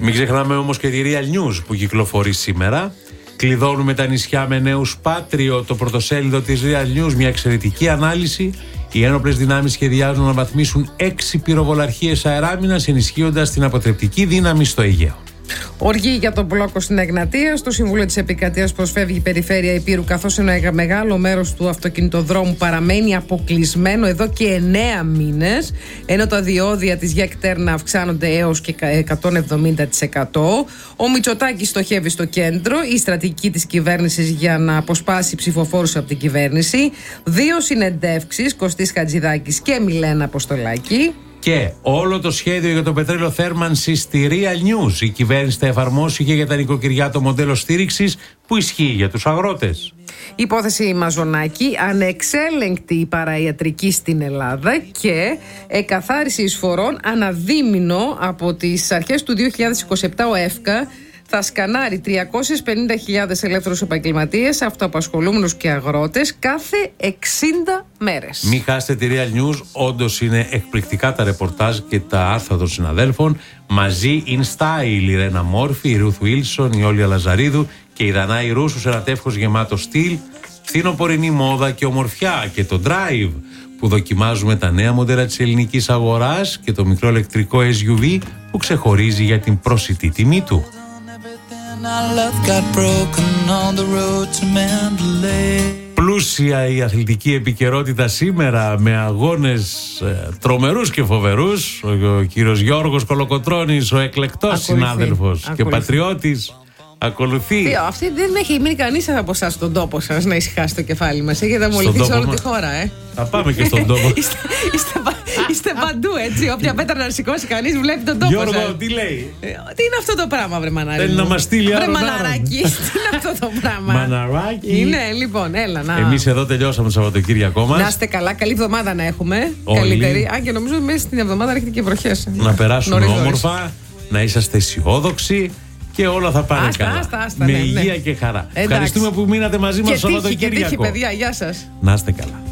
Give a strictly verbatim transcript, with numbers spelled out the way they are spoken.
Μην ξεχνάμε όμως και τη Real News που κυκλοφορεί σήμερα. Κλειδώνουμε τα νησιά με νέους Πάτριο, το πρωτοσέλιδο της Real News, μια εξαιρετική ανάλυση. Οι ένοπλες δυνάμεις σχεδιάζουν να βαθμίσουν έξι πυροβολαρχίες αεράμινας, ενισχύοντας την αποτρεπτική δύναμη στο Αιγαίο. Οργή για τον μπλόκο στην Εγνατία. Στο Συμβούλιο της Επικρατείας προσφεύγει η περιφέρεια Ηπείρου, καθώς ένα μεγάλο μέρος του αυτοκινητοδρόμου παραμένει αποκλεισμένο εδώ και εννέα μήνες, ενώ τα διόδια της ΓΕΚ Τέρνα αυξάνονται έως και εκατόν εβδομήντα τοις εκατό. Ο Μητσοτάκης στοχεύει στο κέντρο. Η στρατηγική της κυβέρνησης για να αποσπάσει ψηφοφόρους από την κυβέρνηση. Δύο συνεντεύξεις, Κωστής Χατζηδάκης και Μιλένα Αποστολάκη. Και όλο το σχέδιο για το πετρέλαιο θέρμανσης στη Real News. Η κυβέρνηση θα εφαρμόσει και για τα νοικοκυριά το μοντέλο στήριξης που ισχύει για τους αγρότες. Υπόθεση Μαζονάκη, ανεξέλεγκτη η παραϊατρική στην Ελλάδα και εκαθάριση εισφορών αναδίμηνο. Από τις αρχές του δύο χιλιάδες είκοσι επτά ο ΕΦΚΑ θα σκανάρει τριακόσιες πενήντα χιλιάδες ελεύθερους επαγγελματίες, αυτοαπασχολούμενους και αγρότες κάθε εξήντα μέρες. Μην χάσετε τη Real News, όντως είναι εκπληκτικά τα ρεπορτάζ και τα άρθρα των συναδέλφων. Μαζί in style, η Ρένα Μόρφη, η Ρουθ Βίλσον, η Όλια Λαζαρίδου και η Δανάη Ρούσου σε ένα τεύχος γεμάτο στυλ, φθινοπορεινή μόδα και ομορφιά, και το Drive που δοκιμάζουμε τα νέα μοντέλα της ελληνικής αγοράς και το μικρό ηλεκτρικό ες γιου βι που ξεχωρίζει για την προσιτή τιμή του. Πλούσια η αθλητική επικαιρότητα σήμερα με αγώνες ε, τρομερούς και φοβερούς. Ο, ο κύριος Γιώργος Κολοκοτρώνης, ο εκλεκτός ακολουθεί, συνάδελφος ακολουθεί. και πατριώτης, ακολουθεί. Τι, αυτή δεν έχει μείνει κανείς από εσάς στον τόπο σας να ησυχάσει το κεφάλι μας. Έχετε αμολυθεί σε όλη τη χώρα, ε. Θα πάμε και στον τόπο. είστε, είστε, είστε παντού, έτσι. Όποια πέτρα να σηκώσει κανείς βλέπει τον τόπο. Γιώργο, σας. τι λέει. Τι είναι αυτό το πράγμα, βρε μανάρι. Θέλει να μας στείλει άλλο. Βρε μαναράκι, τι είναι αυτό το πράγμα. Μαναράκι. Είναι, λοιπόν, έλα να. Εμείς εδώ τελειώσαμε το Σαββατοκύριακό μας. Να είστε καλά, καλή εβδομάδα να έχουμε. Όλοι. Καλύτερη. Αν και νομίζω μέσα στην εβδομάδα έρχεται και βροχές. Να περάσουμε όμορφα, να είσαστε αισιόδοξοι. Και όλα θα πάνε άστα, καλά. Άστα, άστα, με ναι, υγεία ναι. και χαρά. Εντάξει. Ευχαριστούμε που μείνατε μαζί μας το Σαββατοκύριακο. Και τύχη, παιδιά, γεια σας. Να είστε καλά.